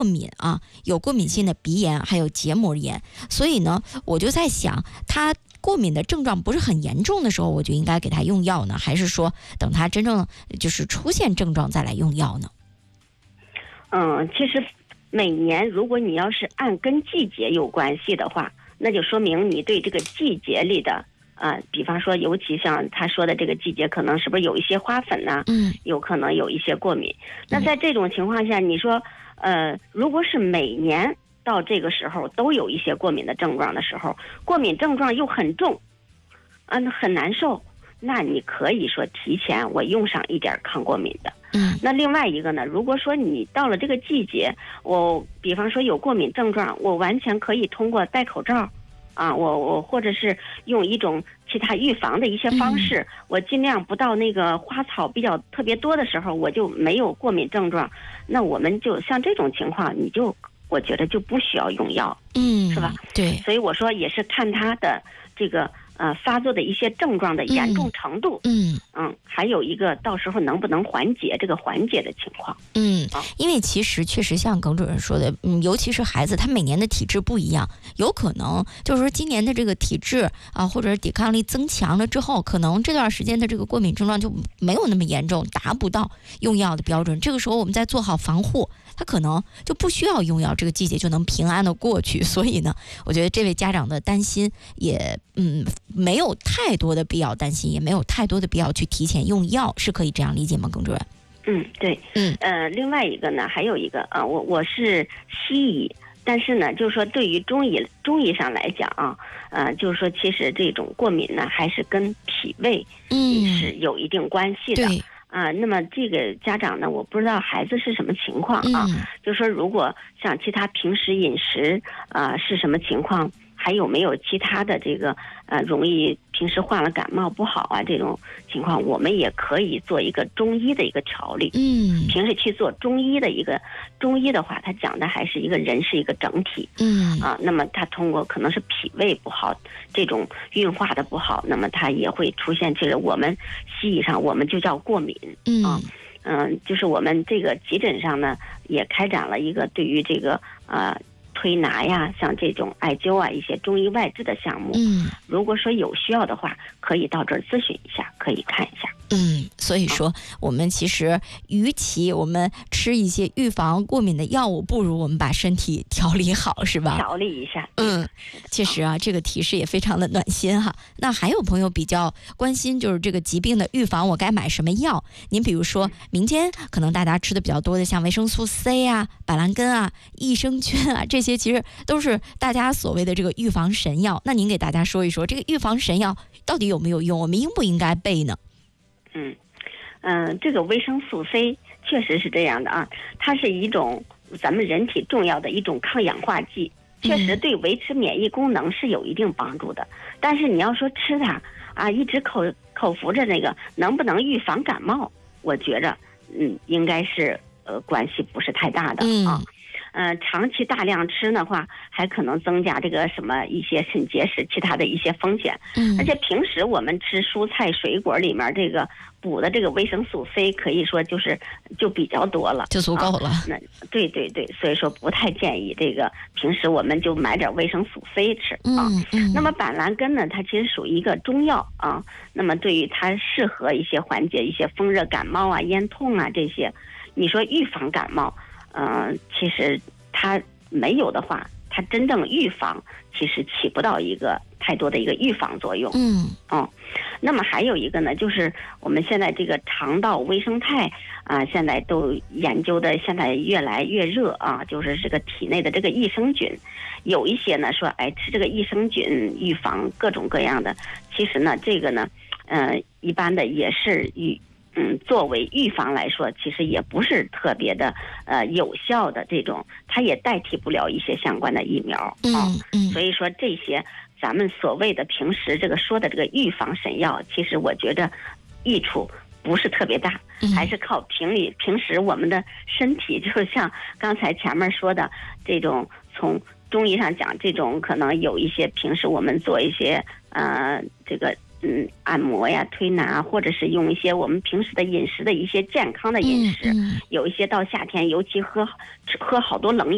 敏啊，有过敏性的鼻炎，还有结膜炎。所以呢，我就在想，他过敏的症状不是很严重的时候，我就应该给他用药呢，还是说等他真正就是出现症状再来用药呢？ 其实每年如果你要是按跟季节有关系的话，那就说明你对这个季节里的比方说尤其像他说的这个季节，可能是不是有一些花粉呢？有可能有一些过敏。那在这种情况下，你说如果是每年到这个时候都有一些过敏的症状的时候，过敏症状又很重很难受，那你可以说提前我用上一点抗过敏的。那另外一个呢，如果说你到了这个季节，我比方说有过敏症状，我完全可以通过戴口罩我或者是用一种其他预防的一些方式，我尽量不到那个花草比较特别多的时候，我就没有过敏症状。那我们就像这种情况，我觉得就不需要用药，是吧？ 对。 所以我说也是看他的这个发作的一些症状的严重程度，还有一个到时候能不能缓解这个缓解的情况。 因为其实确实像耿主任说的，尤其是孩子，他每年的体质不一样，有可能就是说今年的这个体质或者是抵抗力增强了之后，可能这段时间的这个过敏症状就没有那么严重，达不到用药的标准。这个时候我们再做好防护，他可能就不需要用药，这个季节就能平安的过去。所以呢，我觉得这位家长的担心也没有太多的必要担心，也没有太多的必要去提前用药，是可以这样理解吗，耿主任？ 对。另外一个呢，还有一个我是西医，但是呢，就是说对于中医上来讲就是说其实这种过敏呢，还是跟脾胃是有一定关系的。那么这个家长呢，我不知道孩子是什么情况就是说如果像其他平时饮食是什么情况，还有没有其他的这个容易平时患了感冒不好这种情况，我们也可以做一个中医的一个调理。平时去做中医的话，他讲的还是一个人是一个整体。那么他通过可能是脾胃不好，这种运化的不好，那么他也会出现这个我们西医上我们就叫过敏。就是我们这个急诊上呢也开展了一个对于这个推拿呀，像这种艾灸一些中医外治的项目。如果说有需要的话，可以到这儿咨询一下，可以看一下。 所以说我们其实与其我们吃一些预防过敏的药物，不如我们把身体调理好，是吧？ 调理一下。 确实这个提示也非常的暖心哈。那还有朋友比较关心，就是这个疾病的预防，我该买什么药？您比如说民间可能大家吃的比较多的，像维生素 C 板蓝根益生菌这些其实都是大家所谓的这个预防神药。那您给大家说一说，这个预防神药到底有没有用？我们应不应该备呢？ 这个维生素 C 确实是这样的它是一种咱们人体重要的一种抗氧化剂，确实对维持免疫功能是有一定帮助的。但是你要说吃它一直口服着那个能不能预防感冒，我觉着应该是关系不是太大的长期大量吃的话，还可能增加这个什么一些肾结石其他的一些风险。而且平时我们吃蔬菜水果里面这个补的这个维生素 C 可以说就比较多了， 就足够了。 对，所以说不太建议这个平时我们就买点维生素 C 吃那么板蓝根呢，它其实属于一个中药那么对于它适合一些缓解一些风热感冒咽痛这些。你说预防感冒其实它没有的话，它真正预防其实起不到一个太多的一个预防作用。那么还有一个呢，就是我们现在这个肠道微生态现在都研究的现在越来越热就是这个体内的这个益生菌，有一些呢说吃这个益生菌预防各种各样的，其实呢这个呢一般的也是作为预防来说，其实也不是特别的有效的这种，它也代替不了一些相关的疫苗所以说这些咱们所谓的平时这个说的这个预防神药，其实我觉得益处不是特别大，还是靠平时我们的身体，就像刚才前面说的这种，从中医上讲，这种可能有一些平时我们做一些这个按摩呀、推拿，或者是用一些我们平时的饮食的一些健康的饮食，有一些到夏天，尤其喝好多冷饮。